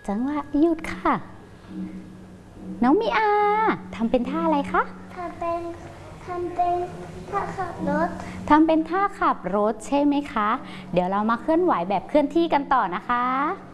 จังหวะหยุดค่ะน้องมีอาทำเป็นท่าอะไรคะทำเป็นท่าขับรถทำเป็นท่าขับรถใช่ไหมคะเดี๋ยวเรามาเคลื่อนไหวแบบเคลื่อนที่กันต่อนะคะ